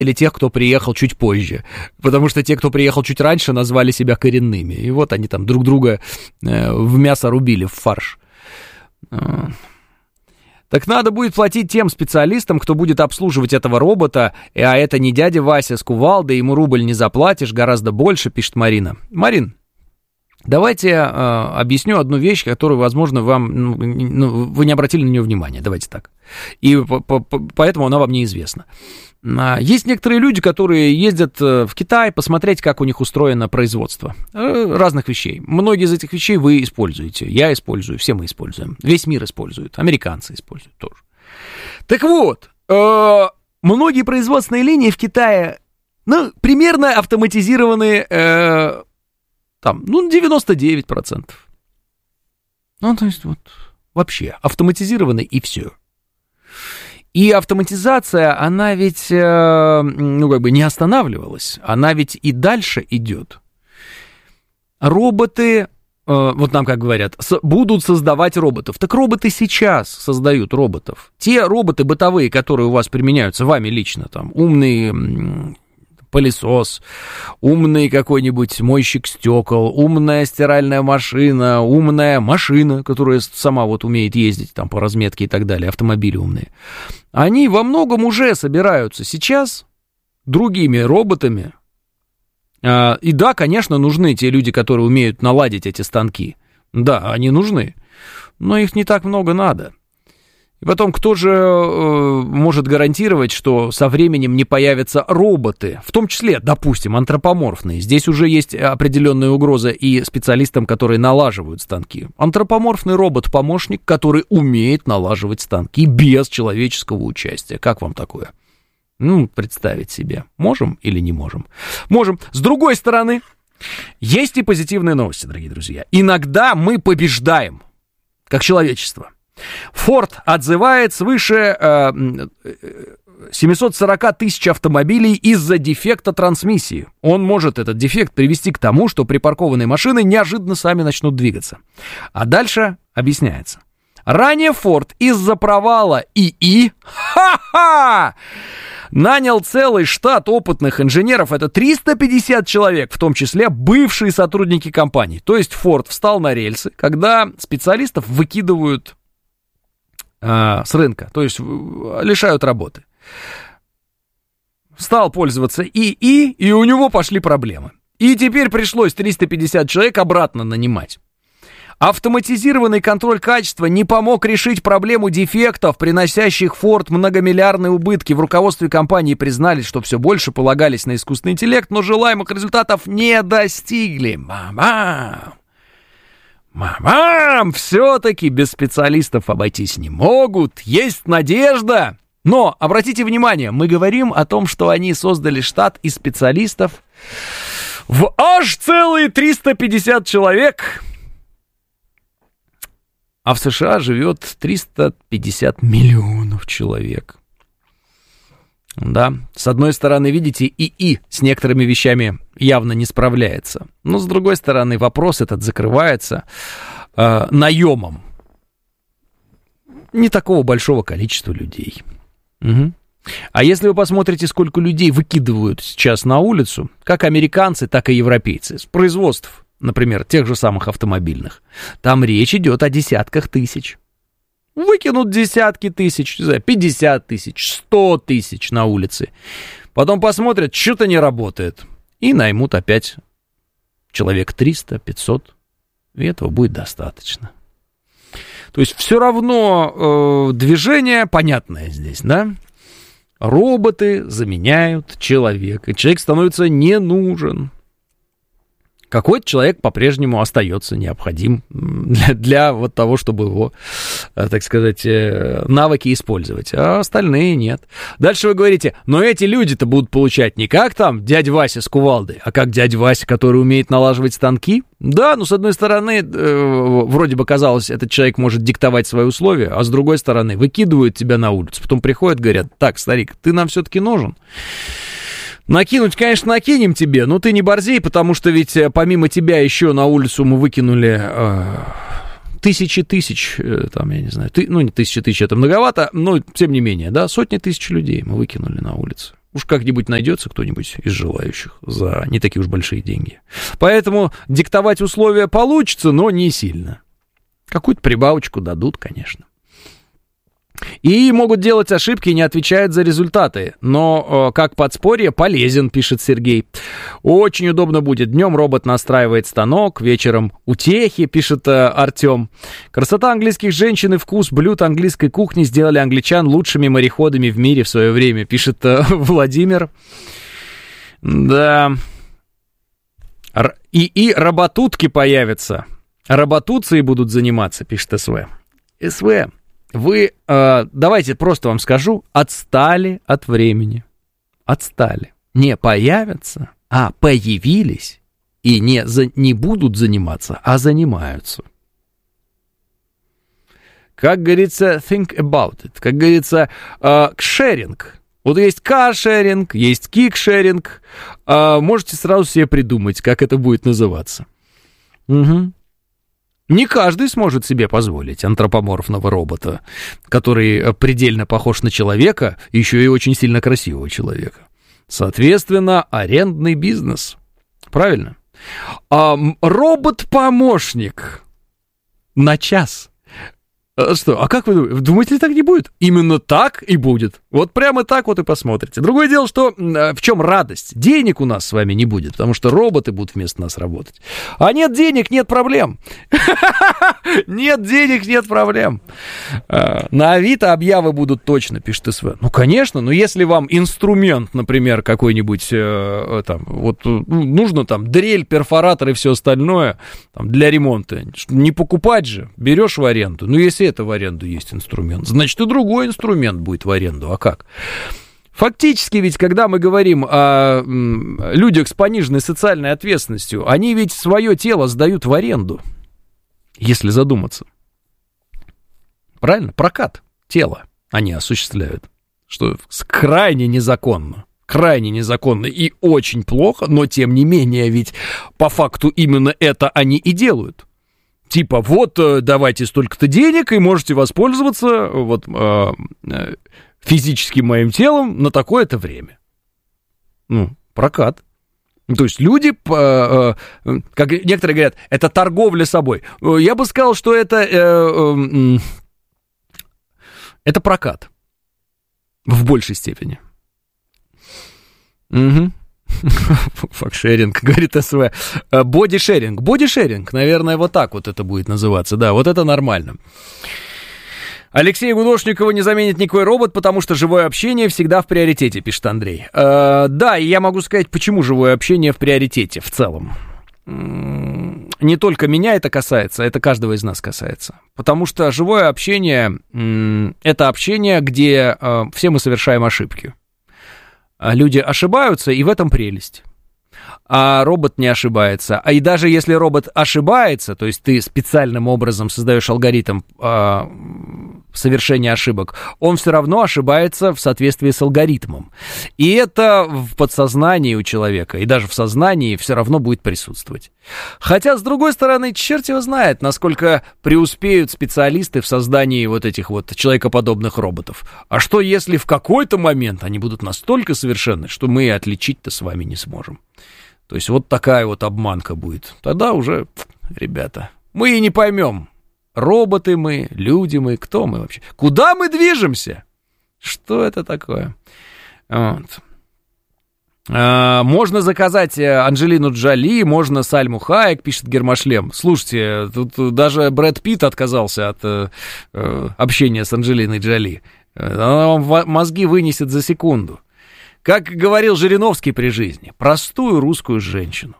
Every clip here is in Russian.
или тех, кто приехал чуть позже. Потому что те, кто приехал чуть раньше, назвали себя коренными. И вот они там друг друга в мясо рубили, в фарш. Так надо будет платить тем специалистам, кто будет обслуживать этого робота, а это не дядя Вася с кувалдой, ему рубль не заплатишь, гораздо больше, пишет Марина. Марин, давайте объясню одну вещь, которую, возможно, вам, вы не обратили на нее внимания, давайте так. И поэтому она вам неизвестна. Есть некоторые люди, которые ездят в Китай посмотреть, как у них устроено производство разных вещей. Многие из этих вещей вы используете, я использую, все мы используем, весь мир использует, американцы используют тоже. Так вот, многие производственные линии в Китае, примерно автоматизированы, 99%. То есть вот вообще автоматизированы и все. И автоматизация, она ведь, не останавливалась, она ведь и дальше идет. Роботы, вот нам как говорят, будут создавать роботов. Так роботы сейчас создают роботов. Те роботы бытовые, которые у вас применяются вами лично, там, умный пылесос, умный какой-нибудь мойщик стекол, умная стиральная машина, умная машина, которая сама вот умеет ездить там по разметке и так далее, автомобили умные, они во многом уже собираются сейчас другими роботами. И да, конечно, нужны те люди, которые умеют наладить эти станки. Да, они нужны, но их не так много надо. И потом, кто же может гарантировать, что со временем не появятся роботы, в том числе, допустим, антропоморфные? Здесь уже есть определенная угроза и специалистам, которые налаживают станки. Антропоморфный робот-помощник, который умеет налаживать станки без человеческого участия. Как вам такое? Представить себе. Можем или не можем? Можем. С другой стороны, есть и позитивные новости, дорогие друзья. Иногда мы побеждаем, как человечество. Форд отзывает свыше 740 тысяч автомобилей из-за дефекта трансмиссии. Он может, этот дефект, привести к тому, что припаркованные машины неожиданно сами начнут двигаться. А дальше объясняется. Ранее Форд из-за провала ИИ нанял целый штат опытных инженеров, это 350 человек, в том числе бывшие сотрудники компании. То есть Форд встал на рельсы, когда специалистов выкидывают с рынка, то есть лишают работы. Стал пользоваться ИИ, и у него пошли проблемы. И теперь пришлось 350 человек обратно нанимать. Автоматизированный контроль качества не помог решить проблему дефектов, приносящих Ford многомиллиардные убытки. В руководстве компании признали, что все больше полагались на искусственный интеллект, но желаемых результатов не достигли. Мамам, все-таки без специалистов обойтись не могут, есть надежда. Но, обратите внимание, мы говорим о том, что они создали штат из специалистов в аж целые 350 человек. А в США живет 350 миллионов человек. Да, с одной стороны, видите, ИИ с некоторыми вещами явно не справляется. Но с другой стороны, вопрос этот закрывается наемом не такого большого количества людей. Угу. А если вы посмотрите, сколько людей выкидывают сейчас на улицу, как американцы, так и европейцы, с производств, например, тех же самых автомобильных, там речь идет о десятках тысяч. Выкинут десятки тысяч, 50 тысяч, 100 тысяч на улице. Потом посмотрят, что-то не работает. И наймут опять человек 300, 500. И этого будет достаточно. То есть все равно движение понятное здесь, да? Роботы заменяют человека. Человек становится не нужен. Какой-то человек по-прежнему остается необходим для вот того, чтобы его, так сказать, навыки использовать, а остальные нет. Дальше вы говорите, но эти люди-то будут получать не как там дядя Вася с кувалдой, а как дядя Вася, который умеет налаживать станки. Да, ну, с одной стороны, вроде бы казалось, этот человек может диктовать свои условия, а с другой стороны, выкидывают тебя на улицу, потом приходят, говорят, так, старик, ты нам все-таки нужен. Накинуть, конечно, накинем тебе, но ты не борзей, потому что ведь помимо тебя еще на улицу мы выкинули тысячи тысяч, там, я не знаю, не тысячи тысяч, это многовато, но тем не менее, да, сотни тысяч людей мы выкинули на улицу. Уж как-нибудь найдется кто-нибудь из желающих за не такие уж большие деньги. Поэтому диктовать условия получится, но не сильно. Какую-то прибавочку дадут, конечно. И могут делать ошибки и не отвечают за результаты. Но как подспорье полезен, пишет Сергей. Очень удобно будет. Днем робот настраивает станок, вечером утехи, пишет Артем. Красота английских женщин и вкус блюд английской кухни сделали англичан лучшими мореходами в мире в свое время, пишет Владимир. Да. И роботутки появятся. Роботуцией будут заниматься, пишет СВ. СВ. Вы, давайте просто вам скажу, отстали от времени. Отстали. Не появятся, а появились. И не будут заниматься, а занимаются. Как говорится, think about it. Как говорится, шеринг. Вот есть каршеринг, есть кикшеринг. Можете сразу себе придумать, как это будет называться. Угу. Не каждый сможет себе позволить антропоморфного робота, который предельно похож на человека, еще и очень сильно красивого человека. Соответственно, арендный бизнес. Правильно? Робот-помощник на час. Что, а как вы думаете, так не будет? Именно так и будет. Вот прямо так вот и посмотрите. Другое дело, что в чем радость? Денег у нас с вами не будет, потому что роботы будут вместо нас работать. А нет денег, нет проблем. Нет денег, нет проблем. На Авито объявы будут точно, пишет СВ. Ну, конечно, но если вам инструмент, например, какой-нибудь, там, вот, нужно там дрель, перфоратор и все остальное там, для ремонта, не покупать же, берешь в аренду. Ну, если это в аренду есть инструмент, значит, и другой инструмент будет в аренду. А как? Фактически ведь, когда мы говорим о людях с пониженной социальной ответственностью, они ведь свое тело сдают в аренду, если задуматься. Правильно? Прокат тела они осуществляют, что крайне незаконно. Крайне незаконно и очень плохо, но тем не менее, ведь по факту именно это они и делают. Типа, вот, давайте столько-то денег, и можете воспользоваться вот, физическим моим телом на такое-то время. Ну, прокат. То есть люди, как некоторые говорят, это торговля собой. Я бы сказал, что это прокат. В большей степени. Угу. Факшеринг, говорит СВ. Бодишеринг. Бодишеринг, наверное, вот так вот это будет называться. Да, вот это нормально. Алексея Гудошникова не заменит никакой робот, потому что живое общение всегда в приоритете, пишет Андрей. Да, и я могу сказать, почему живое общение в приоритете в целом. Не только меня это касается, это каждого из нас касается. Потому что живое общение — это общение, где все мы совершаем ошибки. Люди ошибаются, и в этом прелесть. А робот не ошибается. А и даже если робот ошибается, то есть ты специальным образом создаешь алгоритм совершения ошибок, он все равно ошибается в соответствии с алгоритмом. И это в подсознании у человека, и даже в сознании все равно будет присутствовать. Хотя, с другой стороны, черт его знает, насколько преуспеют специалисты в создании вот этих вот человекоподобных роботов. А что, если в какой-то момент они будут настолько совершенны, что мы отличить-то с вами не сможем? То есть вот такая вот обманка будет. Тогда уже, ребята, мы и не поймем, роботы мы, люди мы, кто мы вообще. Куда мы движемся? Что это такое? Вот. Можно заказать Анджелину Джоли, можно Сальму Хайек, пишет Гермошлем. Слушайте, тут даже Брэд Питт отказался от общения с Анджелиной Джоли. Она вам мозги вынесет за секунду. Как говорил Жириновский при жизни, простую русскую женщину,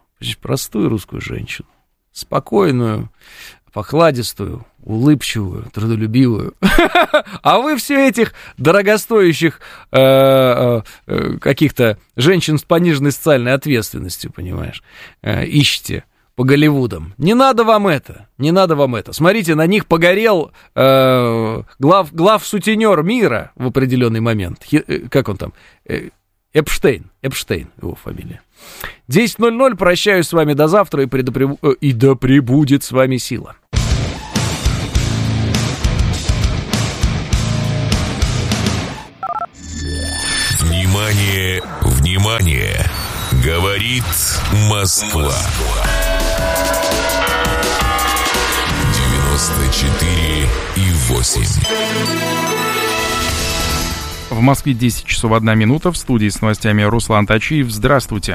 спокойную, покладистую, улыбчивую, трудолюбивую. А вы все этих дорогостоящих каких-то женщин с пониженной социальной ответственностью, понимаешь, ищете по Голливудам. Не надо вам это. Смотрите, на них погорел главсутенер мира в определенный момент. Как он там? Эпштейн его фамилия. 10:00, прощаюсь с вами до завтра, и да пребудет с вами сила. Внимание, Внимание! Говорит Москва. 94,8. В Москве 10 часов 1 минута. В студии с новостями Руслан Тачиев. Здравствуйте.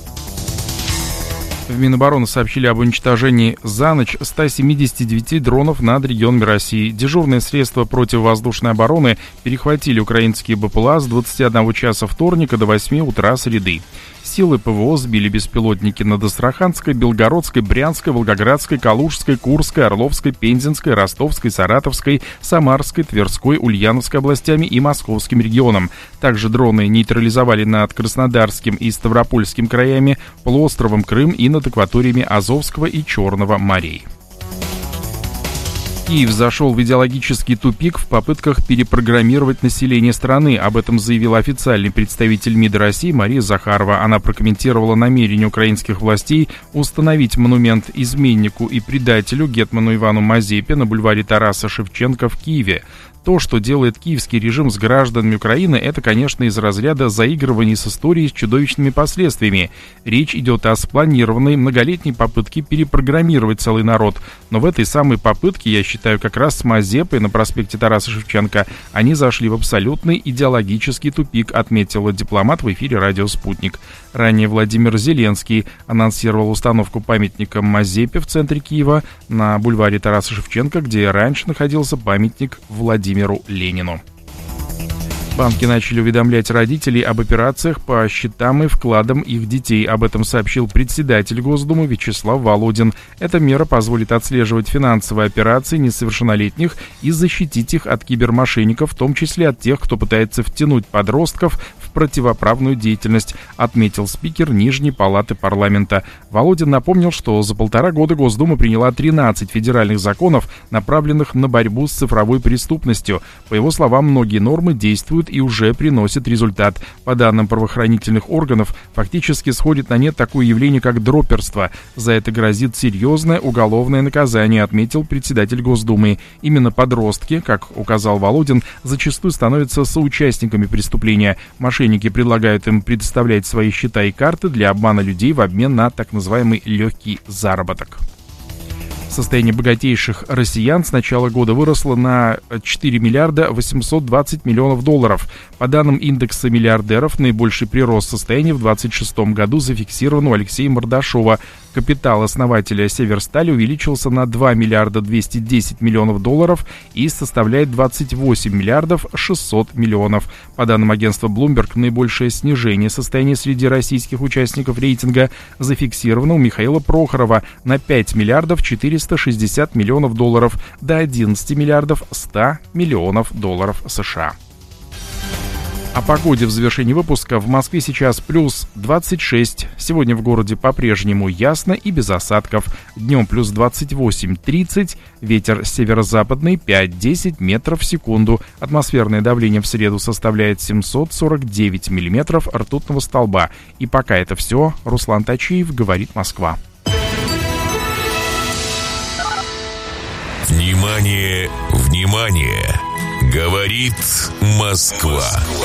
В Минобороны сообщили об уничтожении за ночь 179 дронов над регионами России. Дежурные средства противовоздушной обороны перехватили украинские БПЛА с 21 часа вторника до 8 утра среды. Силы ПВО сбили беспилотники над Астраханской, Белгородской, Брянской, Волгоградской, Калужской, Курской, Орловской, Пензенской, Ростовской, Саратовской, Самарской, Тверской, Ульяновской областями и Московским регионом. Также дроны нейтрализовали над Краснодарским и Ставропольским краями, полуостровом Крым и над акваториями Азовского и Черного морей. Киев зашел в идеологический тупик в попытках перепрограммировать население страны. Об этом заявила официальный представитель МИДа России Мария Захарова. Она прокомментировала намерение украинских властей установить монумент изменнику и предателю гетману Ивану Мазепе на бульваре Тараса Шевченко в Киеве. То, что делает киевский режим с гражданами Украины, это, конечно, из разряда заигрываний с историей с чудовищными последствиями. Речь идет о спланированной многолетней попытке перепрограммировать целый народ. Но в этой самой попытке, я считаю, как раз с Мазепой на проспекте Тараса Шевченко они зашли в абсолютный идеологический тупик, отметила дипломат в эфире радио «Спутник». Ранее Владимир Зеленский анонсировал установку памятника Мазепе в центре Киева на бульваре Тараса Шевченко, где раньше находился памятник Владимиру Ленину. Банки начали уведомлять родителей об операциях по счетам и вкладам их детей. Об этом сообщил председатель Госдумы Вячеслав Володин. Эта мера позволит отслеживать финансовые операции несовершеннолетних и защитить их от кибермошенников, в том числе от тех, кто пытается втянуть подростков в противоправную деятельность, отметил спикер Нижней палаты парламента. Володин напомнил, что за 1,5 года Госдума приняла 13 федеральных законов, направленных на борьбу с цифровой преступностью. По его словам, многие нормы действуют и уже приносит результат. По данным правоохранительных органов, фактически сходит на нет такое явление, как дроперство. За это грозит серьезное уголовное наказание, отметил председатель Госдумы. Именно подростки, как указал Володин, зачастую становятся соучастниками преступления. Мошенники предлагают им предоставлять свои счета и карты для обмана людей в обмен на так называемый легкий заработок. Состояние богатейших россиян с начала года выросло на 4 миллиарда 820 миллионов долларов. По данным индекса миллиардеров, наибольший прирост состояния в 2026 году зафиксирован у Алексея Мордашова. Капитал основателя Северстали увеличился на 2 миллиарда 210 миллионов долларов и составляет 28 миллиардов 600 миллионов. По данным агентства Bloomberg, наибольшее снижение состояния среди российских участников рейтинга зафиксировано у Михаила Прохорова на 5 миллиардов 460 миллионов долларов до 11 миллиардов 100 миллионов долларов США. О погоде в завершении выпуска. В Москве сейчас плюс 26. Сегодня в городе по-прежнему ясно и без осадков. Днем плюс 28-30. Ветер северо-западный 5-10 метров в секунду. Атмосферное давление в среду составляет 749 миллиметров ртутного столба. И пока это все. Руслан Тачиев, говорит Москва. Внимание, внимание! Говорит Москва.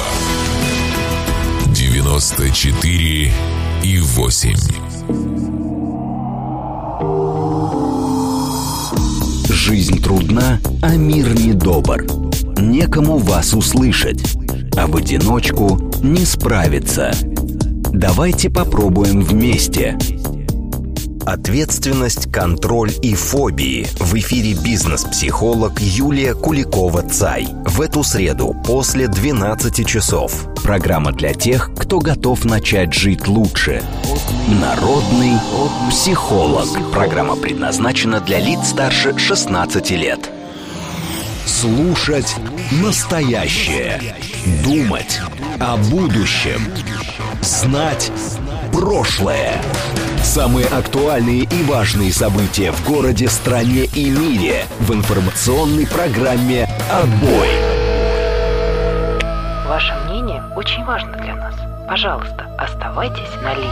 94,8. Жизнь трудна, а мир недобр. Некому вас услышать, а в одиночку не справиться. Давайте попробуем вместе. Ответственность, контроль и фобии. В эфире бизнес-психолог Юлия Куликова-Цай. В эту среду после 12 часов. Программа для тех, кто готов начать жить лучше. Народный психолог. Программа предназначена для лиц старше 16 лет. Слушать настоящее. Думать о будущем. Знать прошлое. Самые актуальные и важные события в городе, стране и мире в информационной программе «Отбой». Ваше мнение очень важно для нас. Пожалуйста, оставайтесь на линии.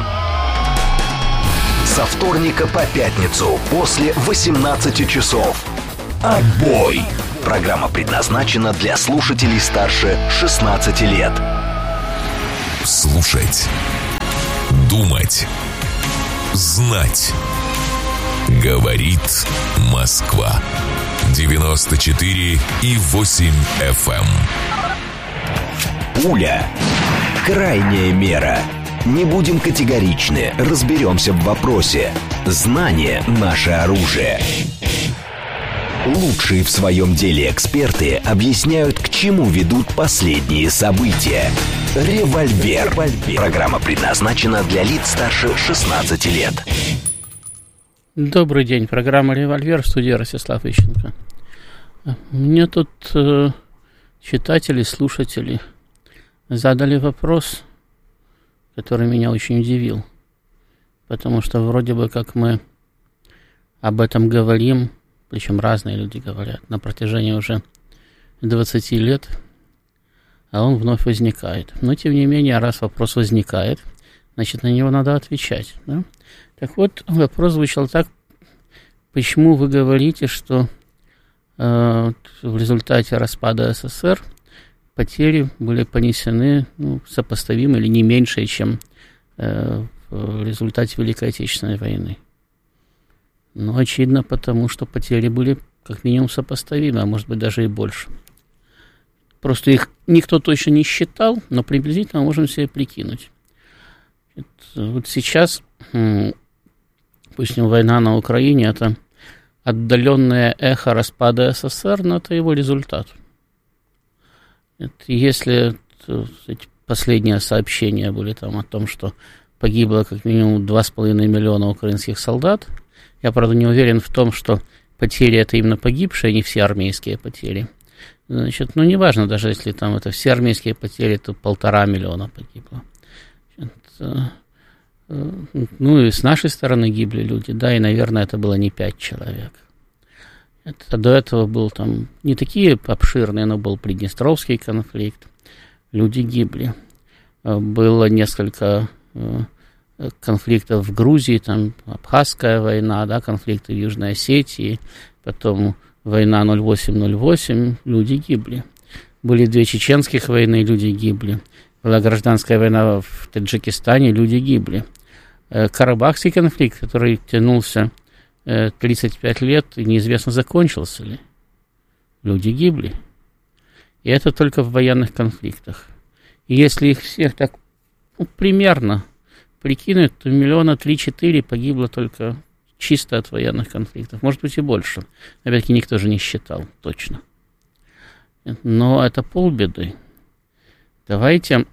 Со вторника по пятницу после 18 часов. «Отбой». Программа предназначена для слушателей старше 16 лет. Слушать думать, знать. Говорит Москва. 94,8 FM. Пуля. Крайняя мера. Не будем категоричны, разберемся в вопросе. Знание – наше оружие. Лучшие в своем деле эксперты объясняют, к чему ведут последние события. Револьвер. Программа предназначена для лиц старше 16 лет. Добрый день. Программа «Револьвер», в студии Ростислав Ищенко. Мне тут читатели, слушатели задали вопрос, который меня очень удивил. Потому что вроде бы как мы об этом говорим, причем разные люди говорят, на протяжении уже 20 лет, а он вновь возникает. Но, тем не менее, раз вопрос возникает, значит, на него надо отвечать. Да? Так вот, вопрос звучал так: почему вы говорите, что в результате распада СССР потери были понесены сопоставимы или не меньше, чем в результате Великой Отечественной войны? Ну, очевидно, потому что потери были как минимум сопоставимы, а может быть даже и больше. Просто их никто точно не считал, но приблизительно можем себе прикинуть. Вот сейчас, допустим, война на Украине — это отдаленное эхо распада СССР, но это его результат. Если эти последние сообщения были там о том, что погибло как минимум 2,5 миллиона украинских солдат, я, правда, не уверен в том, что потери — это именно погибшие, а не все армейские потери. Значит, неважно, даже если там это все армейские потери, то 1,5 миллиона погибло. И с нашей стороны гибли люди, да, и, наверное, это было не 5 человек. До этого был там не такие обширные, но был Приднестровский конфликт, люди гибли. Было несколько конфликтов в Грузии, там Абхазская война, да, конфликты в Южной Осетии, потом война 08-08, люди гибли. Были 2 чеченских войны, люди гибли. Была гражданская война в Таджикистане, люди гибли. Карабахский конфликт, который тянулся 35 лет, неизвестно, закончился ли. Люди гибли. И это только в военных конфликтах. И если их всех так примерно прикинуть, то 3-4 погибло только чисто от военных конфликтов. Может быть и больше. Опять-таки никто же не считал точно. Но это полбеды. Давайте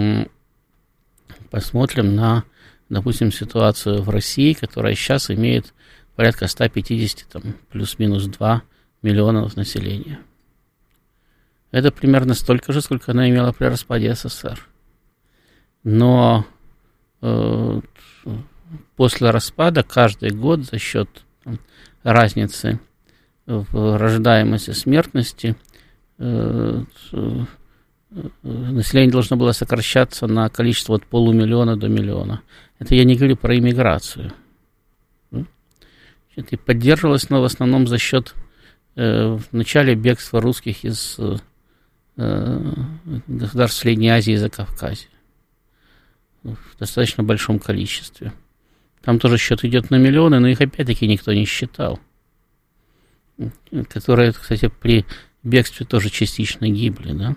посмотрим на, допустим, ситуацию в России, которая сейчас имеет порядка 150, там, плюс-минус 2 миллионов населения. Это примерно столько же, сколько она имела при распаде СССР. Но после распада каждый год за счет разницы в рождаемости, смертности население должно было сокращаться на количество от 500 000 до 1 миллиона. Это я не говорю про иммиграцию. И поддерживалось оно в основном за счет в начале бегства русских из государств Средней Азии и Закавказья в достаточно большом количестве. Там тоже счет идет на миллионы, но их опять-таки никто не считал. Которые, кстати, при бегстве тоже частично гибли, да?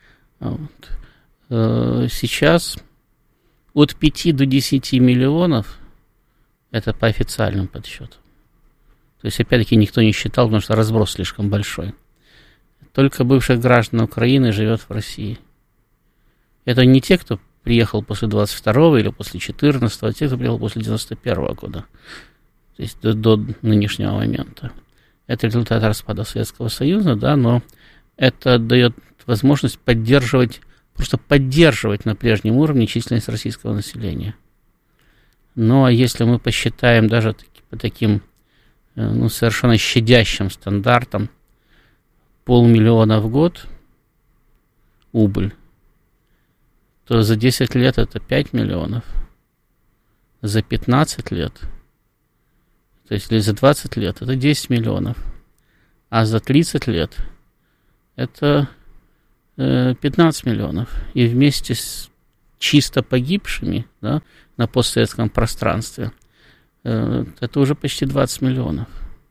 Сейчас от 5 до 10 миллионов, это по официальным подсчетам. То есть, опять-таки, никто не считал, потому что разброс слишком большой. Только бывших граждан Украины живет в России. Это не те, кто приехал после 22-го или после 14-го, а те, кто приехал после 91-го года. То есть до нынешнего момента. Это результат распада Советского Союза, да, но это дает возможность просто поддерживать на прежнем уровне численность российского населения. Ну, а если мы посчитаем даже по таким совершенно щадящим стандартам 500 000 в год убыль, то за 10 лет это 5 миллионов. За 15 лет, то есть или за 20 лет, это 10 миллионов. А за 30 лет это 15 миллионов. И вместе с чисто погибшими, да, на постсоветском пространстве, это уже почти 20 миллионов.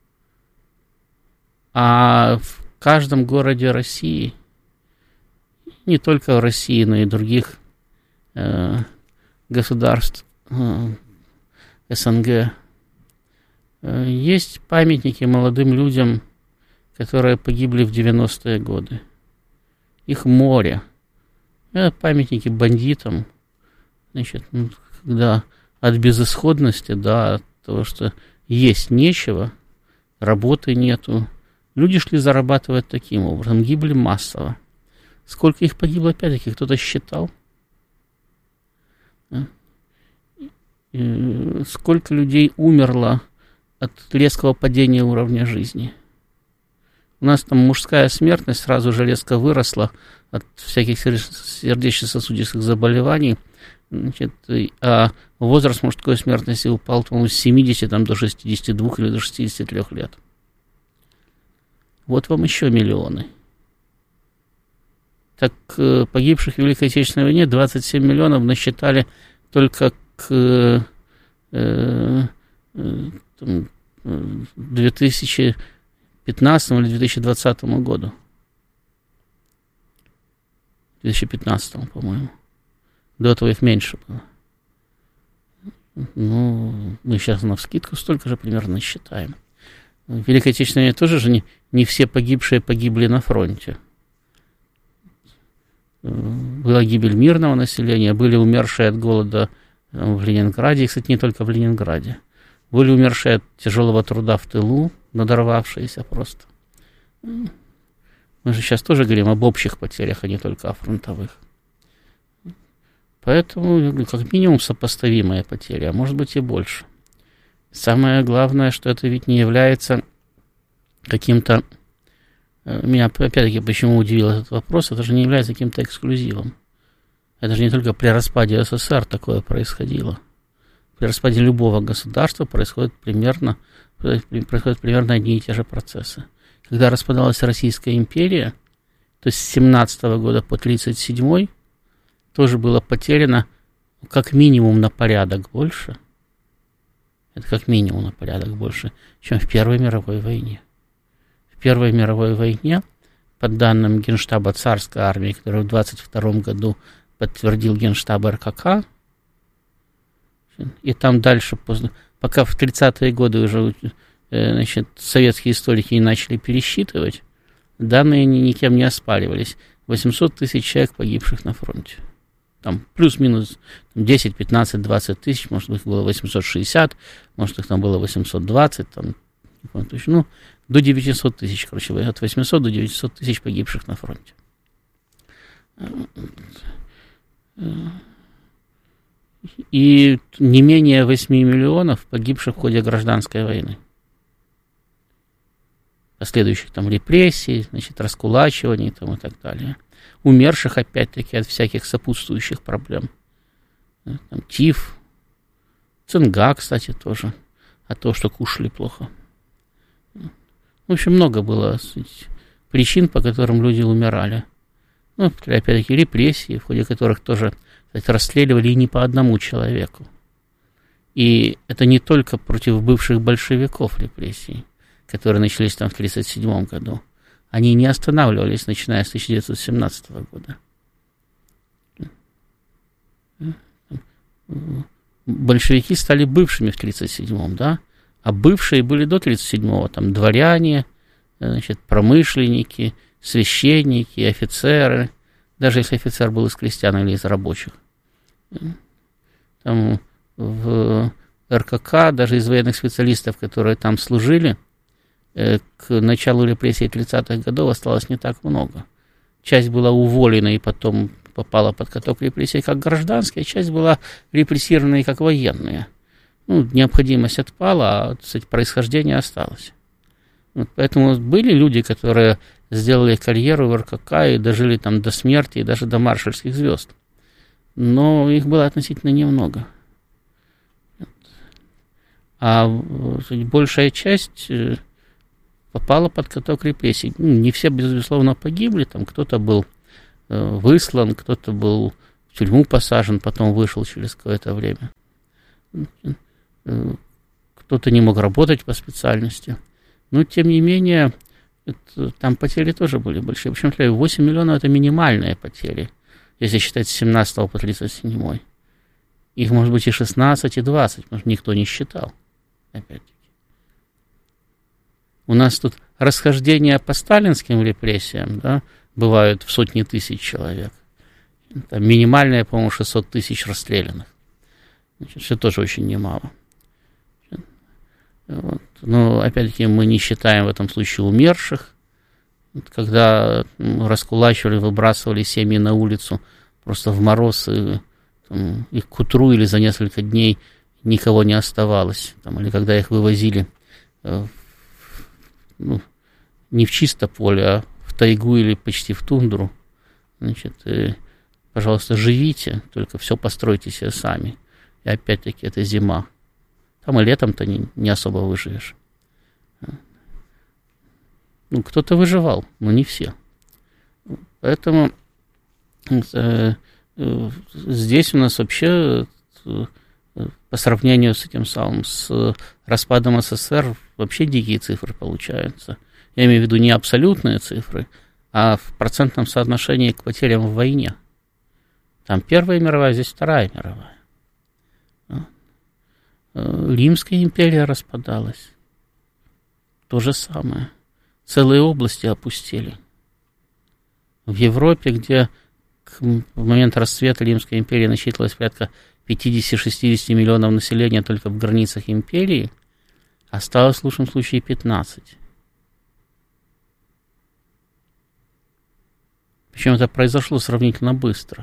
А в каждом городе России, не только в России, но и других государств СНГ, есть памятники молодым людям, которые погибли в 90-е годы. Их море. Памятники бандитам. Значит, когда от безысходности, да, от того, что есть нечего, работы нету, люди шли зарабатывать таким образом, гибли массово. Сколько их погибло, опять-таки, кто-то считал? Сколько людей умерло от резкого падения уровня жизни? У нас там мужская смертность сразу же резко выросла от всяких сердечно-сосудистых заболеваний, значит, а возраст мужской смертности упал, по-моему, с 70 там, до 62 или до 63 лет. Вот вам еще миллионы. Так погибших в Великой Отечественной войне 27 миллионов насчитали только к 2015 или 2020 году. 2015, по-моему. До этого их меньше было. Ну, мы сейчас навскидку столько же примерно считаем. В Великой Отечественной войне тоже же не все погибшие погибли на фронте. Была гибель мирного населения, были умершие от голода в Ленинграде, и, кстати, не только в Ленинграде. Были умершие от тяжелого труда в тылу, надорвавшиеся просто. Мы же сейчас тоже говорим об общих потерях, а не только о фронтовых. Поэтому, как минимум, сопоставимые потери, а может быть и больше. Самое главное, что это ведь не является каким-то... Меня, опять-таки, почему удивил этот вопрос, это же не является каким-то эксклюзивом. Это же не только при распаде СССР такое происходило. При распаде любого государства происходят примерно одни и те же процессы. Когда распадалась Российская империя, то с 17 года по 1937 тоже было потеряно как минимум на порядок больше. Это как минимум на порядок больше, чем в Первой мировой войне. В Первой мировой войне, по данным Генштаба царской армии, который в 1922 году подтвердил Генштаб РКК, и там дальше, пока в 30-е годы уже, значит, советские историки не начали пересчитывать, данные никем не оспаривались. 800 тысяч человек, погибших на фронте. Там плюс-минус 10, 15, 20 тысяч, может, их было 860, может, их там было 820, там, не помню точно, ну, до 900 тысяч, короче, от 800 до 900 тысяч погибших на фронте. И не менее 8 миллионов погибших в ходе гражданской войны. Последующих там репрессий, значит, раскулачиваний там, и так далее. Умерших, опять-таки, от всяких сопутствующих проблем. Там, тиф, цинга, кстати, тоже. От того, что кушали плохо. В общем, много было причин, по которым люди умирали. Ну, опять-таки, репрессии, в ходе которых тоже, кстати, расстреливали и не по одному человеку. И это не только против бывших большевиков репрессии, которые начались там в 1937 году. Они не останавливались, начиная с 1917 года. Большевики стали бывшими в 1937, да? А бывшие были до 1937-го, там дворяне, значит, промышленники, священники, офицеры, даже если офицер был из крестьян или из рабочих. Там в РКК, даже из военных специалистов, которые там служили, к началу репрессий 30-х годов осталось не так много. Часть была уволена и потом попала под каток репрессий как гражданские, часть была репрессирована и как военные. Ну, необходимость отпала, а, кстати, происхождение осталось. Вот поэтому были люди, которые сделали карьеру в РКК и дожили там до смерти и даже до маршальских звезд. Но их было относительно немного. А большая часть попала под каток репрессий. Не все, безусловно, погибли. Там кто-то был выслан, кто-то был в тюрьму посажен, потом вышел через какое-то время. Кто-то не мог работать по специальности. Но, тем не менее, там потери тоже были большие. В общем, 8 миллионов – это минимальные потери, если считать с 17 по 37. Их может быть и 16, и 20, потому что никто не считал. Опять-таки. У нас тут расхождения по сталинским репрессиям, да, бывают в сотни тысяч человек. Там минимальное, по-моему, 600 тысяч расстрелянных. Значит, что тоже очень немало. Вот. Но, опять-таки, мы не считаем в этом случае умерших. Когда раскулачивали, выбрасывали семьи на улицу просто в мороз, и к утру или за несколько дней никого не оставалось. Или когда их вывозили не в чисто поле, а в тайгу или почти в тундру. Значит, пожалуйста, живите, только все постройте себе сами. И опять-таки это зима. Там и летом-то не особо выживешь. Кто-то выживал, но не все. Поэтому здесь у нас вообще, по сравнению с этим самым, с распадом СССР, вообще дикие цифры получаются. Я имею в виду не абсолютные цифры, а в процентном соотношении к потерям в войне. Там Первая мировая, здесь Вторая мировая. Римская империя распадалась. То же самое. Целые области опустели. В Европе, где в момент расцвета Римской империи насчитывалось порядка 50-60 миллионов населения только в границах империи, осталось в лучшем случае 15. Причем это произошло сравнительно быстро.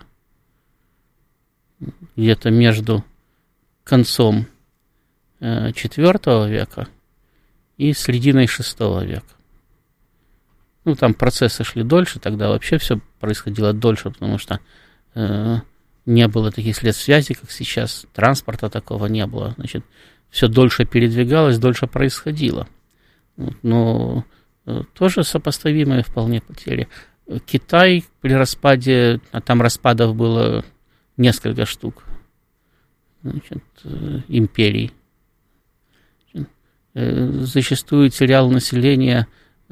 Где-то между концом IV века и серединой VI века. Там процессы шли дольше, тогда вообще все происходило дольше, потому что не было таких средств связи, как сейчас, транспорта такого не было, значит, все дольше передвигалось, дольше происходило. Но тоже сопоставимые вполне потери. Китай при распаде, а там распадов было несколько штук, значит, империй. Зачастую терял население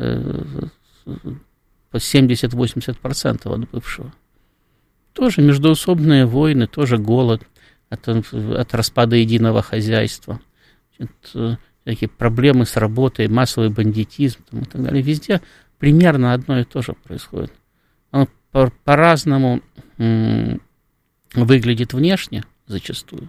по 70-80% от бывшего. Тоже междоусобные войны, тоже голод от распада единого хозяйства. Такие проблемы с работой, массовый бандитизм и так далее. Везде примерно одно и то же происходит. Оно по-разному выглядит внешне зачастую.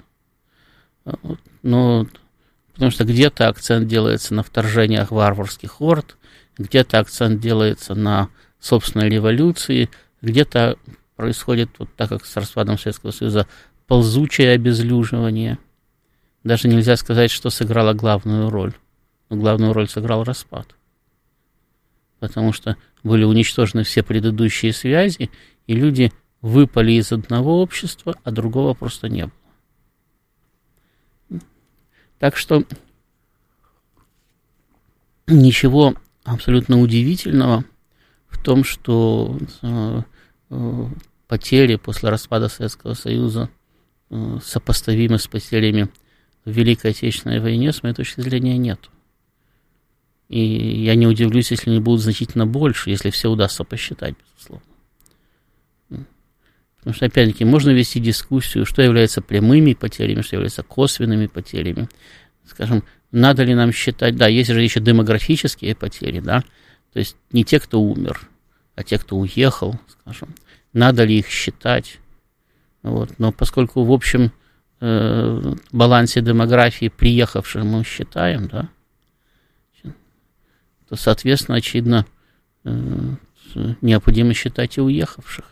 Но потому что где-то акцент делается на вторжениях варварских орд, где-то акцент делается на собственной революции, где-то происходит, вот так как с распадом Советского Союза, ползучее обезлюживание. Даже нельзя сказать, что сыграло главную роль. Но главную роль сыграл распад. Потому что были уничтожены все предыдущие связи, и люди выпали из одного общества, а другого просто не было. Так что ничего абсолютно удивительного в том, что потери после распада Советского Союза сопоставимы с потерями в Великой Отечественной войне, с моей точки зрения, нет. И я не удивлюсь, если они будут значительно больше, если все удастся посчитать, безусловно. Потому что, опять-таки, можно вести дискуссию, что является прямыми потерями, что является косвенными потерями. Скажем, надо ли нам считать... Да, есть же еще демографические потери, да, то есть не те, кто умер, а те, кто уехал, скажем. Надо ли их считать? Вот. Но поскольку в общем балансе демографии приехавших мы считаем, да, то, соответственно, очевидно, необходимо считать и уехавших.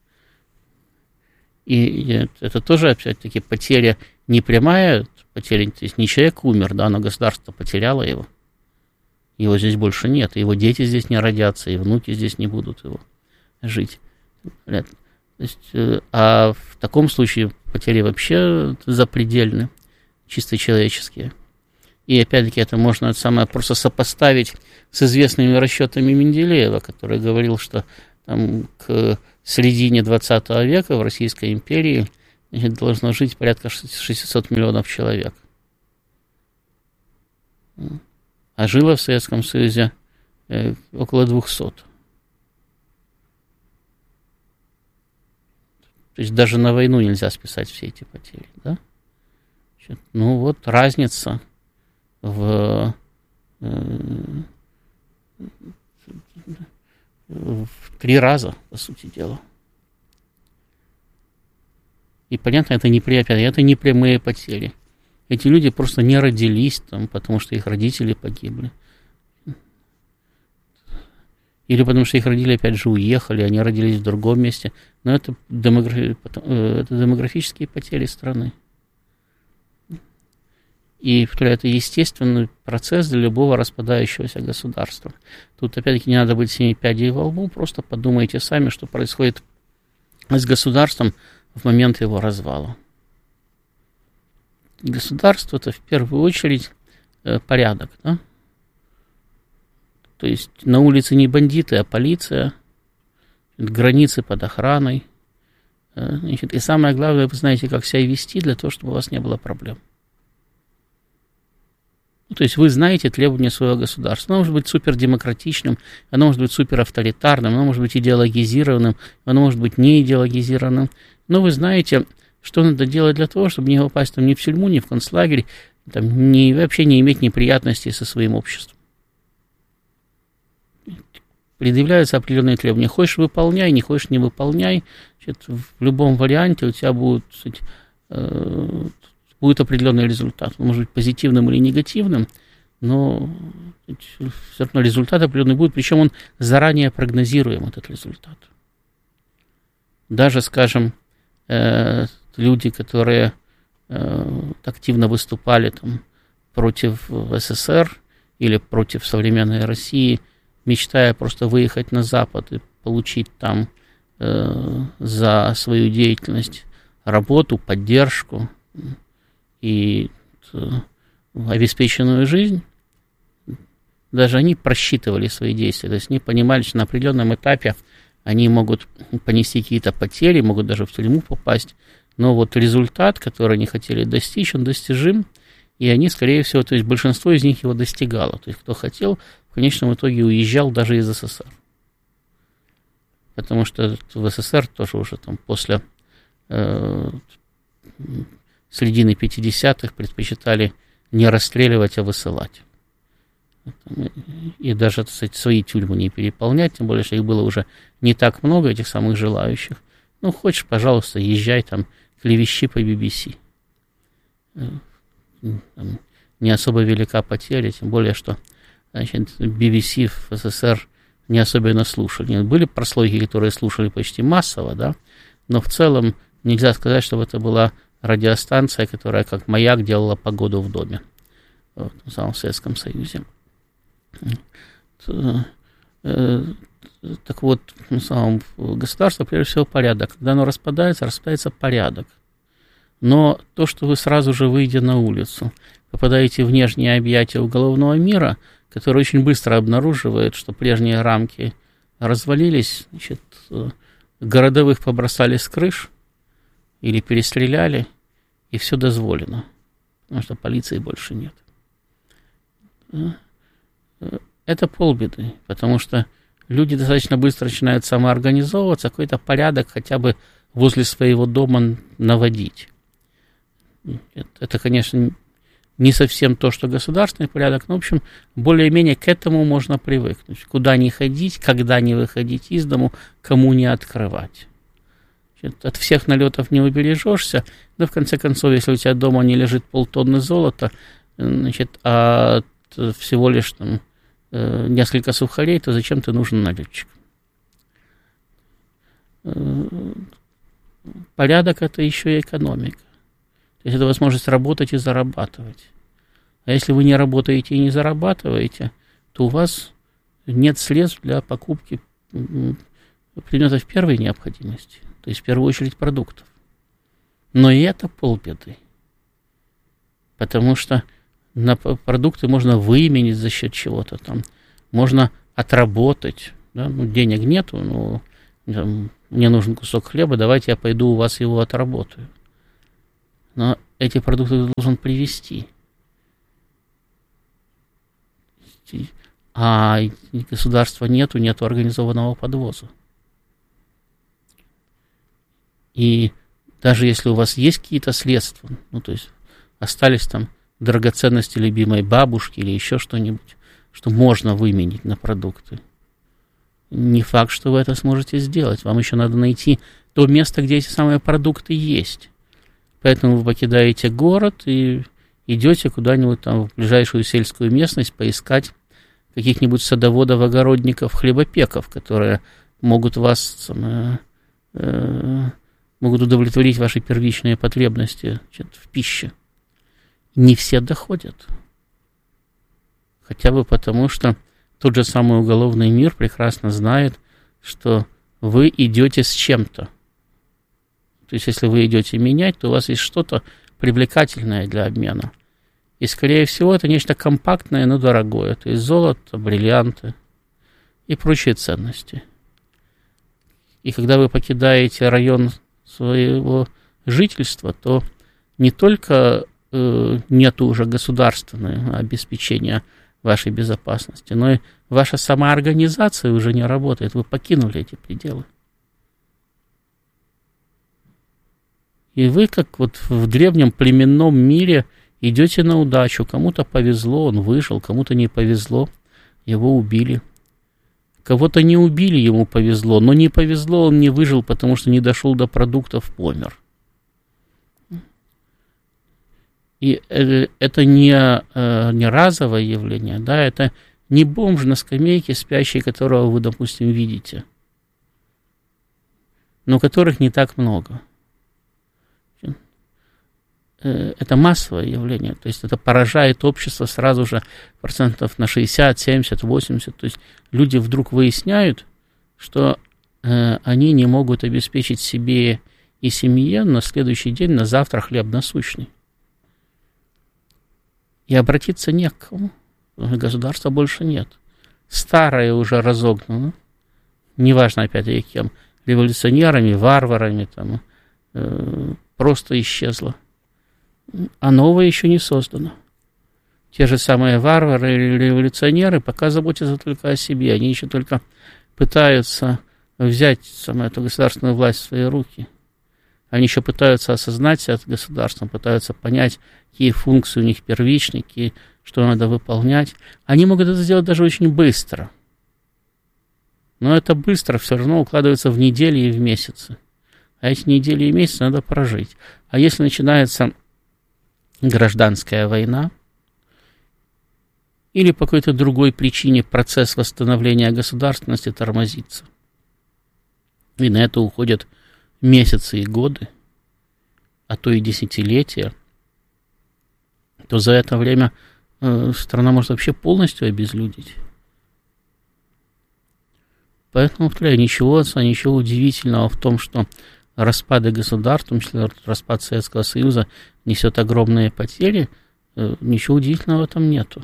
И это тоже, опять-таки, потеря не прямая, потеря, то есть не человек умер, да, но государство потеряло его. Его здесь больше нет, и его дети здесь не родятся, и внуки здесь не будут его жить. То есть, а в таком случае потери вообще запредельны, чисто человеческие. И опять-таки это можно просто сопоставить с известными расчетами Менделеева, который говорил, что там, к середине 20 века в Российской империи, значит, должно жить порядка 600 миллионов человек. А жило в Советском Союзе около 200. То есть даже на войну нельзя списать все эти потери, да? Значит, ну вот разница в 3 раза, по сути дела. И понятно, это не прямые потери. Эти люди просто не родились там, потому что их родители погибли. Или потому что их родители, опять же, уехали, они родились в другом месте. Но это демографические потери страны. И это естественный процесс для любого распадающегося государства. Тут, опять-таки, не надо быть 7 пядей во лбу, просто подумайте сами, что происходит с государством в момент его развала. Государство – это в первую очередь порядок, да? То есть на улице не бандиты, а полиция, границы под охраной. Значит, и самое главное, вы знаете, как себя вести для того, чтобы у вас не было проблем. То есть вы знаете требования своего государства. Оно может быть супердемократичным, оно может быть суперавторитарным, оно может быть идеологизированным, оно может быть не идеологизированным. Но вы знаете, что надо делать для того, чтобы не попасть там ни в тюрьму, ни в концлагерь, там, вообще не иметь неприятностей со своим обществом. Предъявляются определенные требования. Хочешь — выполняй, не хочешь — не выполняй. Значит, в любом варианте у тебя будет определенный результат. Он может быть позитивным или негативным, но все равно результат определенный будет, причем он заранее прогнозируем, этот результат. Даже, скажем, люди, которые активно выступали там, против СССР или против современной России, мечтая просто выехать на Запад и получить там за свою деятельность работу, поддержку и обеспеченную жизнь, даже они просчитывали свои действия. То есть они понимали, что на определенном этапе они могут понести какие-то потери, могут даже в тюрьму попасть, но вот результат, который они хотели достичь, он достижим, и они, скорее всего, то есть большинство из них его достигало. То есть кто хотел, в конечном итоге уезжал даже из СССР. Потому что в СССР тоже уже там после середины 50-х предпочитали не расстреливать, а высылать. И даже, так сказать, свои тюрьмы не переполнять, тем более, что их было уже не так много, этих самых желающих. Ну, хочешь, пожалуйста, езжай там, клевещи по BBC. Там не особо велика потеря, тем более, что, значит, BBC в СССР не особенно слушали. Были прослойки, которые слушали почти массово, да, но в целом нельзя сказать, чтобы это была радиостанция, которая как маяк делала погоду в доме в самом Советском Союзе. Так вот, на самом государство, прежде всего, порядок. Когда оно распадается порядок. Но то, что вы сразу же, выйдя на улицу, попадаете в внешние объятия уголовного мира, который очень быстро обнаруживает, что прежние рамки развалились, значит, городовых побросали с крыш или перестреляли, и все дозволено, потому что полиции больше нет. Это полбеды, потому что люди достаточно быстро начинают самоорганизовываться, какой-то порядок хотя бы возле своего дома наводить. Это, конечно, не совсем то, что государственный порядок, но, в общем, более-менее к этому можно привыкнуть. Куда не ходить, когда не выходить из дому, кому не открывать. От всех налетов не убережешься, но, в конце концов, если у тебя дома не лежит полтонны золота, значит, а всего лишь там несколько сухарей, то зачем ты нужен налетчик? Порядок – это еще и экономика. То есть это возможность работать и зарабатывать. А если вы не работаете и не зарабатываете, то у вас нет средств для покупки предметов первой необходимости, то есть в первую очередь продуктов. Но и это полбеды. Потому что на продукты можно выменить за счет чего-то там, можно отработать, да? Ну, денег нету, но мне нужен кусок хлеба, давайте я пойду у вас его отработаю. Но эти продукты ты должен привезти. А государства нету организованного подвоза. И даже если у вас есть какие-то средства, то есть остались там драгоценности любимой бабушки или еще что-нибудь, что можно выменить на продукты, не факт, что вы это сможете сделать. Вам еще надо найти то место, где эти самые продукты есть. Поэтому вы покидаете город и идете куда-нибудь там в ближайшую сельскую местность поискать каких-нибудь садоводов, огородников, хлебопеков, которые могут вас могут удовлетворить ваши первичные потребности в пище. Не все доходят. Хотя бы потому, что тот же самый уголовный мир прекрасно знает, что вы идете с чем-то. То есть, если вы идете менять, то у вас есть что-то привлекательное для обмена. И, скорее всего, это нечто компактное, но дорогое. То есть, золото, бриллианты и прочие ценности. И когда вы покидаете район своего жительства, то не только нету уже государственного обеспечения вашей безопасности, но и ваша самоорганизация уже не работает. Вы покинули эти пределы. И вы, как вот в древнем племенном мире, идете на удачу. Кому-то повезло, он выжил, кому-то не повезло, его убили. Кого-то не убили, ему повезло, но не повезло, он не выжил, потому что не дошел до продуктов, помер. И это не разовое явление, да, это не бомж на скамейке спящий, которого вы, допустим, видите, но которых не так много. Это массовое явление, то есть это поражает общество сразу же процентов на 60, 70, 80, то есть люди вдруг выясняют, что они не могут обеспечить себе и семье на следующий день, на завтра хлеб насущный. И обратиться не к кому, государства больше нет. Старое уже разогнано, неважно опять-таки кем, революционерами, варварами, там, просто исчезло. А новое еще не создано. Те же самые варвары или революционеры пока заботятся только о себе. Они еще только пытаются взять эту государственную власть в свои руки. Они еще пытаются осознать себя государством, пытаются понять, какие функции у них первичные, что надо выполнять. Они могут это сделать даже очень быстро. Но это быстро все равно укладывается в недели и в месяцы. А эти недели и месяцы надо прожить. А если начинается гражданская война или по какой-то другой причине процесс восстановления государственности тормозится, и на это уходят месяцы и годы, а то и десятилетия, то за это время страна может вообще полностью обезлюдить. Поэтому, повторяю, ничего удивительного в том, что распады государств, в том числе распад Советского Союза, несет огромные потери, ничего удивительного в этом нету.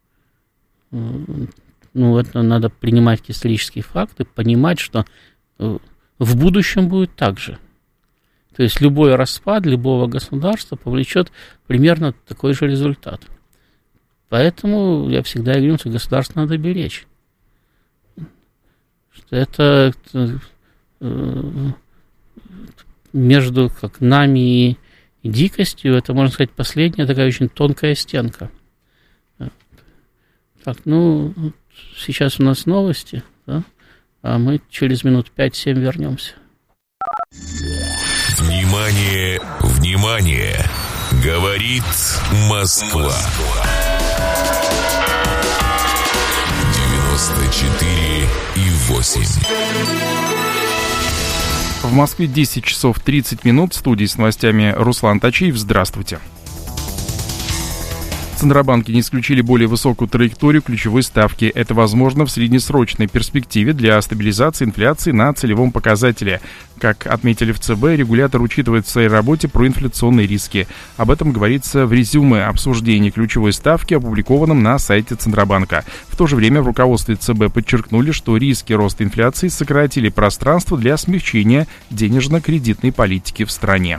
Это надо принимать как исторические факты, понимать, что в будущем будет так же. То есть любой распад любого государства повлечет примерно такой же результат. Поэтому я всегда говорю, что государство надо беречь. Что это между нами и дикостью, это, можно сказать, последняя такая очень тонкая стенка. Так, сейчас у нас новости, да? А мы через минут 5-7 вернемся. Внимание, внимание! Говорит Москва. 94,8. В Москве 10 часов 30 минут. В студии с новостями Руслан Тачиев. Здравствуйте. Центробанке не исключили более высокую траекторию ключевой ставки. Это возможно в среднесрочной перспективе для стабилизации инфляции на целевом показателе. Как отметили в ЦБ, регулятор учитывает в своей работе проинфляционные риски. Об этом говорится в резюме обсуждения ключевой ставки, опубликованном на сайте Центробанка. В то же время в руководстве ЦБ подчеркнули, что риски роста инфляции сократили пространство для смягчения денежно-кредитной политики в стране.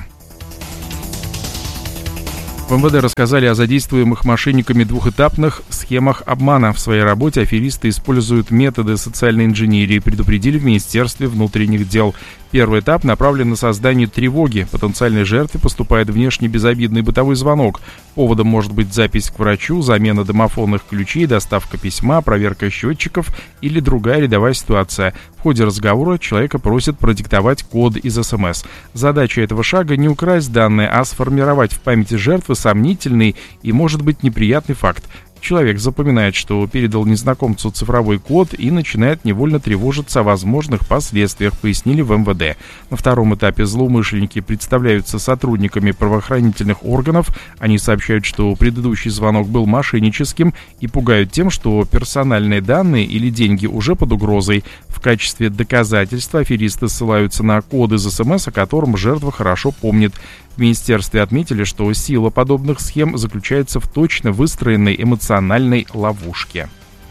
В МВД рассказали о задействуемых мошенниками двухэтапных схемах обмана. В своей работе аферисты используют методы социальной инженерии, предупредили в Министерстве внутренних дел. Первый этап направлен на создание тревоги. Потенциальной жертве поступает внешне безобидный бытовой звонок. Поводом может быть запись к врачу, замена домофонных ключей, доставка письма, проверка счетчиков или другая рядовая ситуация. В ходе разговора человека просят продиктовать код из СМС. Задача этого шага не украсть данные, а сформировать в памяти жертвы сомнительный и, может быть, неприятный факт. Человек запоминает, что передал незнакомцу цифровой код и начинает невольно тревожиться о возможных последствиях, пояснили в МВД. На втором этапе злоумышленники представляются сотрудниками правоохранительных органов. Они сообщают, что предыдущий звонок был мошенническим и пугают тем, что персональные данные или деньги уже под угрозой. В качестве доказательства аферисты ссылаются на коды из СМС, о котором жертва хорошо помнит. В министерстве отметили, что сила подобных схем заключается в точно выстроенной эмоциональной ловушке.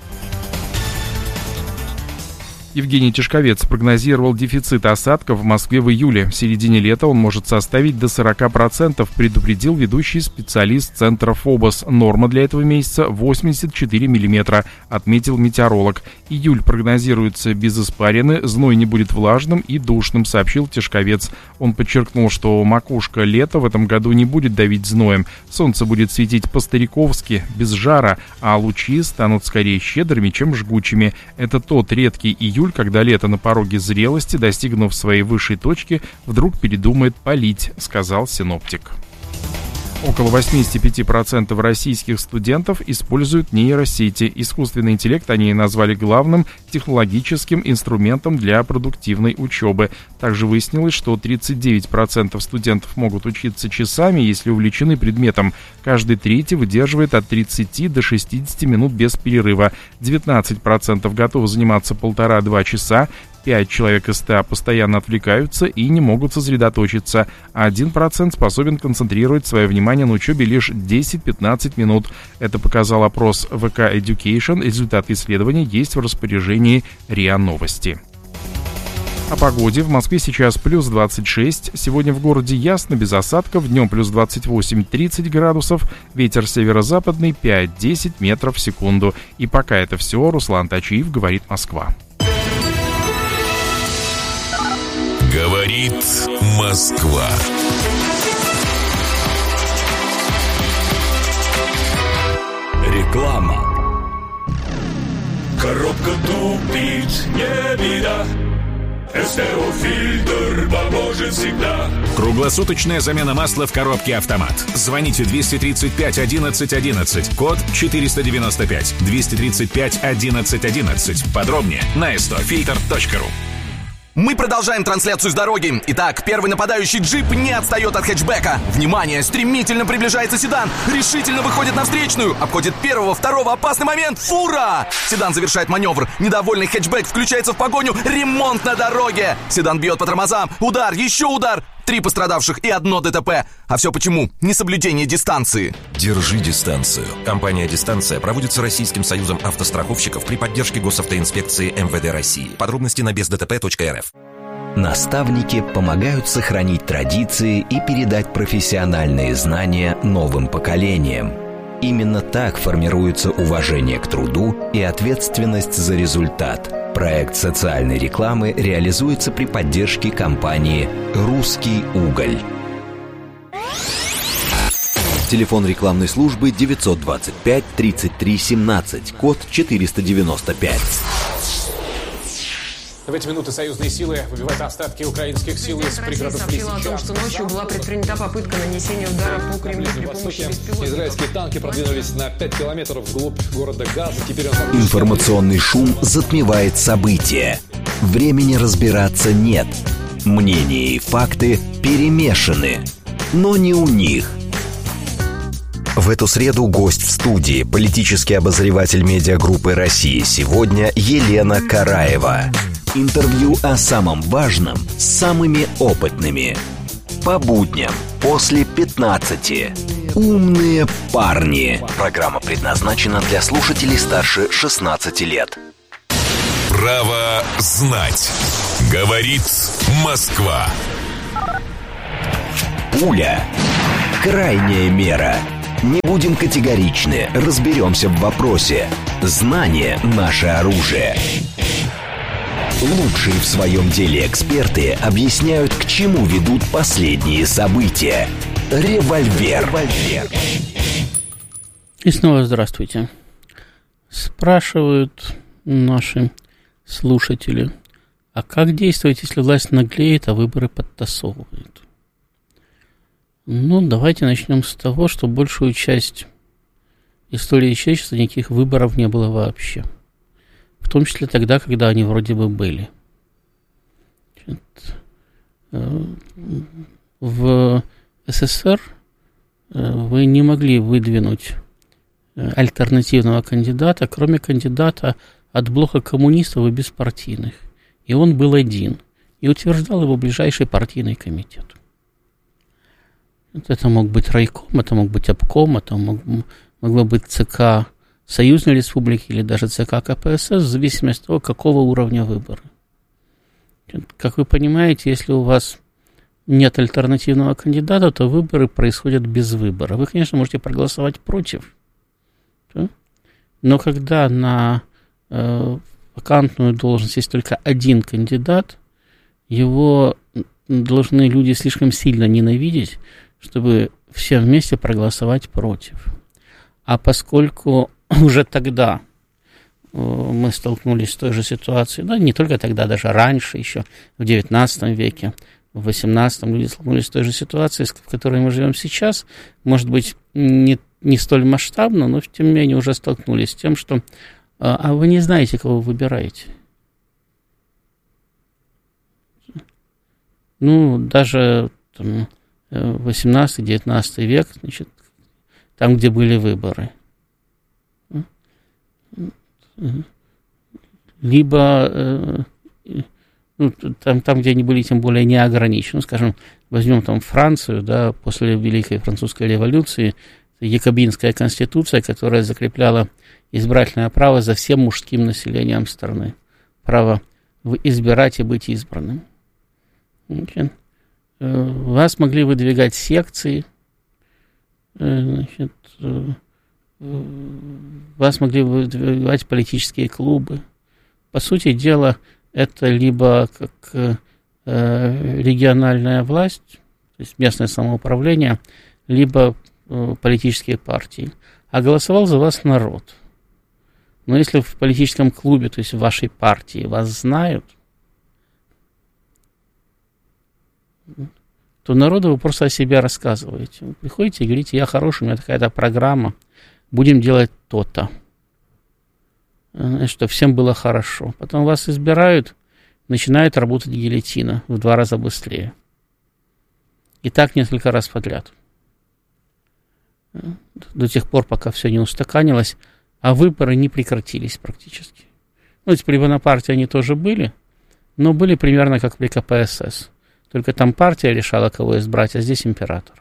Евгений Тишковец прогнозировал дефицит осадков в Москве в июле. В середине лета он может составить до 40%, предупредил ведущий специалист Центра ФОБОС. Норма для этого месяца 84 мм, отметил метеоролог. Июль прогнозируется без испарины, зной не будет влажным и душным, сообщил Тишковец. Он подчеркнул, что макушка лета в этом году не будет давить зноем. Солнце будет светить по-стариковски, без жара, а лучи станут скорее щедрыми, чем жгучими. Это тот редкий июль, когда лето на пороге зрелости, достигнув своей высшей точки, вдруг передумает палить, сказал синоптик. Около 85% российских студентов используют нейросети. Искусственный интеллект они назвали главным технологическим инструментом для продуктивной учебы. Также выяснилось, что 39% студентов могут учиться часами, если увлечены предметом. Каждый третий выдерживает от 30 до 60 минут без перерыва. 19% готовы заниматься 1,5-2 часа. 5 человек из 100 постоянно отвлекаются и не могут сосредоточиться, а 1% способен концентрировать свое внимание на учебе лишь 10-15 минут. Это показал опрос ВК Education. Результаты исследования есть в распоряжении РИА Новости. О погоде. В Москве сейчас плюс 26. Сегодня в городе ясно, без осадков. Днем плюс 28-30 градусов. Ветер северо-западный 5-10 метров в секунду. И пока это все. Руслан Тачиев, говорит Москва. Говорит Москва. Реклама. Коробка тупит, не беда. СТО-фильтр поможет всегда. Круглосуточная замена масла в коробке «Автомат». Звоните 235 11 11, код 495, 235 11 11. Подробнее на stofilter.ru. Мы продолжаем трансляцию с дороги. Итак, первый нападающий джип не отстает от хэтчбека. Внимание, стремительно приближается седан. Решительно выходит на встречную. Обходит первого, второго, опасный момент. Фура! Седан завершает маневр. Недовольный хэтчбек включается в погоню. Ремонт на дороге. Седан бьет по тормозам. Удар, еще удар. 3 пострадавших и 1 ДТП. А все почему? Несоблюдение дистанции. Держи дистанцию. Компания «Дистанция» проводится Российским союзом автостраховщиков при поддержке госавтоинспекции МВД России. Подробности на бездтп.рф. Наставники помогают сохранить традиции и передать профессиональные знания новым поколениям. Именно так формируется уважение к труду и ответственность за результат. Проект социальной рекламы реализуется при поддержке компании «Русский уголь». Телефон рекламной службы 925 33 17, код 495. В эти минуты союзные силы выбивают остатки украинских сил из пригородов Лисичанска. О том, что ночью была предпринята попытка нанесения удара по Кремлю при помощи беспилотников. Израильские танки продвинулись на 5 километров вглубь города Газа. Теперь Информационный шум затмевает события. Времени разбираться нет. Мнения и факты перемешаны. Но не у них. В эту среду гость в студии, политический обозреватель медиагруппы «России сегодня» Елена Караева. Интервью о самом важном с самыми опытными. По будням после 15. «Умные парни». Программа предназначена для слушателей старше 16 лет. Право знать. Говорит Москва. Пуля. Крайняя мера. Не будем категоричны, разберемся в вопросе. Знание – наше оружие. Лучшие в своем деле эксперты объясняют, к чему ведут последние события. Револьвер. И снова здравствуйте. Спрашивают наши слушатели, а как действовать, если власть наглеет, а выборы подтасовывает? Ну, давайте начнем с того, что большую часть истории человечества никаких выборов не было вообще. В том числе тогда, когда они вроде бы были. В СССР вы не могли выдвинуть альтернативного кандидата, кроме кандидата от блока коммунистов и беспартийных. И он был один. И утверждал его ближайший партийный комитет. Это мог быть райком, это мог быть обком, это могло быть ЦК Союзной Республики или даже ЦК КПСС, в зависимости от того, какого уровня выборы. Как вы понимаете, если у вас нет альтернативного кандидата, то выборы происходят без выбора. Вы, конечно, можете проголосовать против, да? Но когда на вакантную должность есть только один кандидат, его должны люди слишком сильно ненавидеть, чтобы все вместе проголосовать против. А поскольку уже тогда мы столкнулись с той же ситуацией, да, не только тогда, даже раньше, еще в XIX веке, в XVIII люди столкнулись с той же ситуацией, в которой мы живем сейчас, может быть, не столь масштабно, но тем не менее уже столкнулись с тем, что а вы не знаете, кого вы выбираете. Ну, даже 18-19 век, значит, там, где были выборы. Либо там, где они были, тем более не ограничены. Скажем, возьмем там Францию, да, после Великой Французской революции, Якобинская конституция, которая закрепляла избирательное право за всем мужским населением страны. Право избирать и быть избранным. Вас могли выдвигать секции, значит, вас могли выдвигать политические клубы. По сути дела, это либо как региональная власть, то есть местное самоуправление, либо политические партии. А голосовал за вас народ. Но если в политическом клубе, то есть в вашей партии, вас знают, то народу вы просто о себе рассказываете. Вы приходите и говорите: я хороший, у меня такая-то программа, будем делать то-то, чтобы всем было хорошо. Потом вас избирают, начинает работать гильотина в 2 раза быстрее. И так несколько раз подряд. До тех пор, пока все не устаканилось, а выборы не прекратились практически. Ну, ведь при Бонапарте они тоже были, но были примерно как при КПСС. Только там партия решала, кого избрать, а здесь император.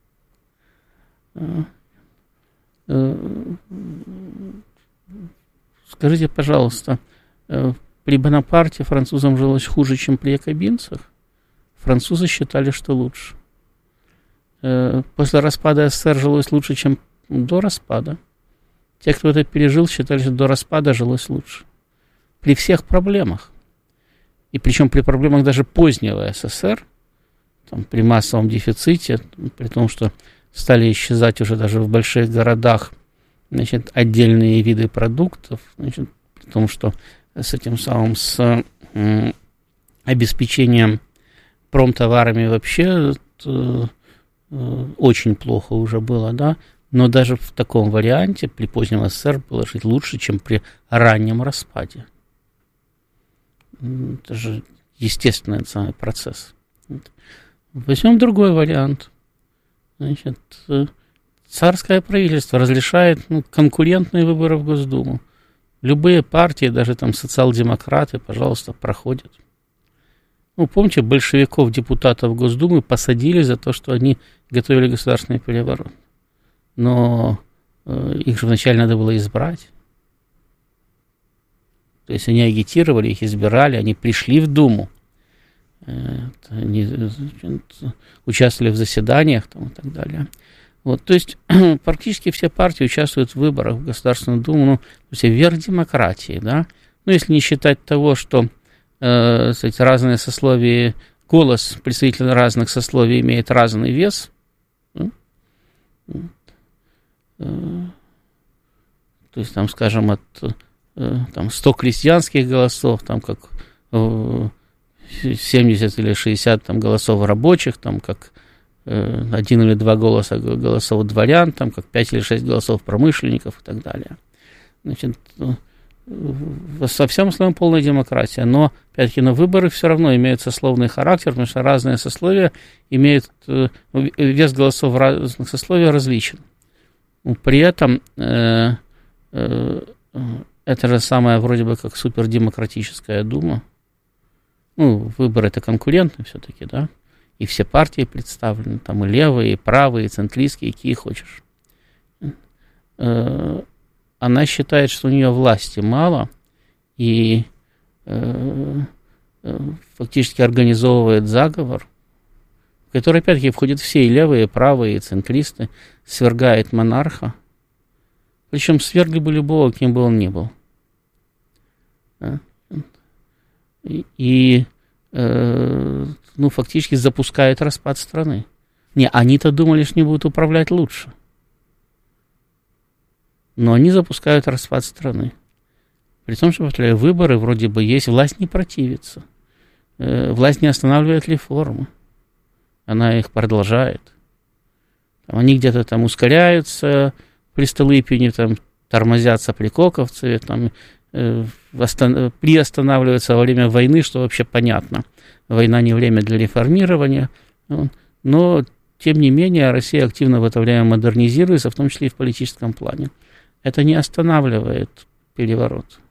Скажите, пожалуйста, при Бонапарте французам жилось хуже, чем при якобинцах? Французы считали, что лучше. После распада СССР жилось лучше, чем до распада. Те, кто это пережил, считали, что до распада жилось лучше. При всех проблемах. И причем при проблемах даже позднего СССР, там, при массовом дефиците, при том, что стали исчезать уже даже в больших городах, значит, отдельные виды продуктов, значит, при том, что с этим самым, с обеспечением промтоварами вообще очень плохо уже было, да, но даже в таком варианте при позднем СССР было жить лучше, чем при раннем распаде. Это же естественный самый процесс. Возьмем другой вариант. Значит, царское правительство разрешает конкурентные выборы в Госдуму. Любые партии, даже там социал-демократы, пожалуйста, проходят. Помните, большевиков, депутатов Госдумы посадили за то, что они готовили государственный переворот. Но их же вначале надо было избрать. То есть они агитировали, их избирали, они пришли в Думу, они участвовали в заседаниях там, и так далее. То есть практически все партии участвуют в выборах в Государственную Думу, то есть верх демократии, да. Если не считать того, что разные сословия, голос представителей разных сословий имеет разный вес, то есть там, скажем, от 100 крестьянских голосов, там как 70 или 60 там, голосов рабочих, там как 1 или 2 голосов дворян, там как 5 или 6 голосов промышленников и так далее. Значит, во всем основном полная демократия, но, опять-таки, на выборы все равно имеют сословный характер, потому что разные сословия имеют, вес голосов разных сословий различен. При этом это же самое вроде бы как супердемократическая дума. Выборы это конкурентны все-таки, да, и все партии представлены, там и левые, и правые, и центристские, какие хочешь. Она считает, что у нее власти мало, и фактически организовывает заговор, в который, опять-таки, входят все и левые, и правые, и центристы, свергает монарха. Причем свергли бы любого, кем бы он ни был. И фактически запускает распад страны. Они-то думали, что не будут управлять лучше. Но они запускают распад страны. При том, что, повторяю, выборы вроде бы есть, власть не противится. Власть не останавливает реформы. Она их продолжает. Они где-то там ускоряются при Столыпине, там тормозят соплекоковцы, там приостанавливаются во время войны, что вообще понятно. Война не время для реформирования. Но, тем не менее, Россия активно в это время модернизируется, в том числе и в политическом плане. Это не останавливает переворот.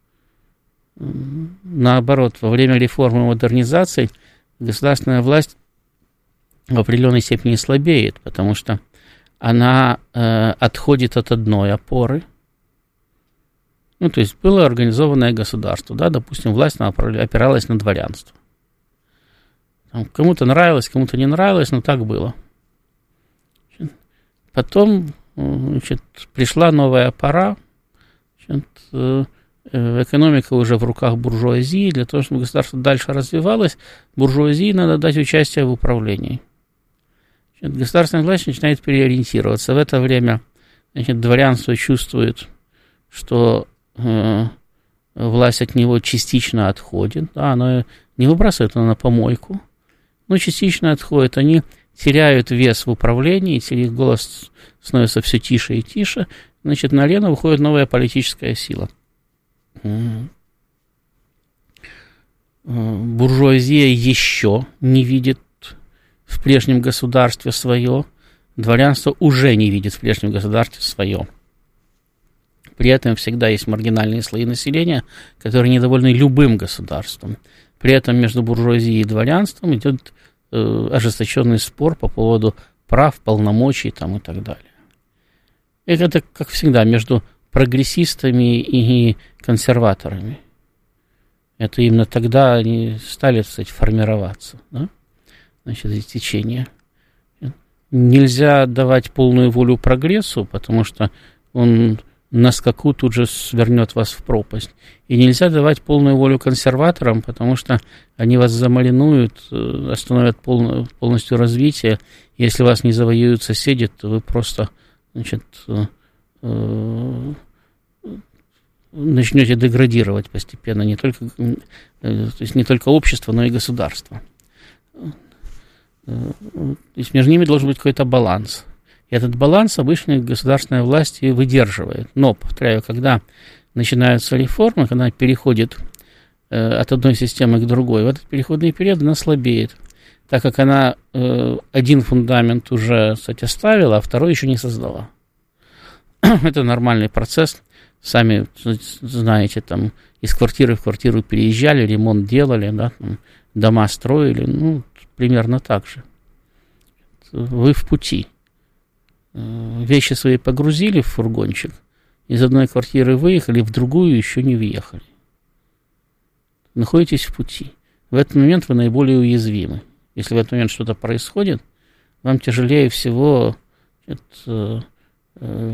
Наоборот, во время реформы и модернизации государственная власть в определенной степени слабеет, потому что она отходит от одной опоры. То есть было организованное государство, да, допустим, власть опиралась на дворянство. Кому-то нравилось, кому-то не нравилось, но так было. Потом, пришла новая пора, экономика уже в руках буржуазии, для того, чтобы государство дальше развивалось, буржуазии надо дать участие в управлении. Государственная власть начинает переориентироваться. В это время дворянство чувствует, что власть от него частично отходит, да, оно не выбрасывает она на помойку, но частично отходит. Они теряют вес в управлении, их голос становится все тише и тише, на арену выходит новая политическая сила. Буржуазия еще не видит в прежнем государстве свое, дворянство уже не видит в прежнем государстве свое. При этом всегда есть маргинальные слои населения, которые недовольны любым государством. При этом между буржуазией и дворянством идет ожесточенный спор по поводу прав, полномочий там, и так далее. И это, как всегда, между прогрессистами и консерваторами. Это именно тогда они стали, так сказать, формироваться, да? Эти течения. Нельзя давать полную волю прогрессу, потому что он на скаку тут же свернет вас в пропасть. И нельзя давать полную волю консерваторам, потому что они вас замаринуют, остановят полностью развитие. Если вас не завоюют соседи, то вы просто, начнете деградировать постепенно, то есть не только общество, но и государство. То есть между ними должен быть какой-то баланс. И этот баланс обычно государственная власть и выдерживает. Но, повторяю, когда начинаются реформы, когда она переходит от одной системы к другой, в этот переходный период она слабеет. так как она один фундамент уже, кстати, оставила, а второй еще не создала. Это нормальный процесс. Сами знаете, там из квартиры в квартиру переезжали, ремонт делали, да, там, дома строили, ну, примерно так же. Вы в пути. Вещи свои погрузили в фургончик, из одной квартиры выехали, в другую еще не въехали. Находитесь в пути. В этот момент вы наиболее уязвимы. Если в этот момент что-то происходит, вам тяжелее всего